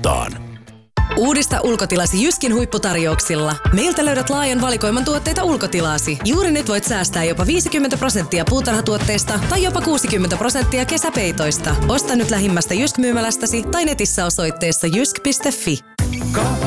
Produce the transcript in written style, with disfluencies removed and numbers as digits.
suuntaan. Uudista ulkotilasi Jyskin huipputarjouksilla. Meiltä löydät laajan valikoiman tuotteita ulkotilaasi. Juuri nyt voit säästää jopa 50% puutarhatuotteista tai jopa 60% kesäpeitoista. Osta nyt lähimmästä Jysk-myymälästäsi tai netissä osoitteessa jysk.fi.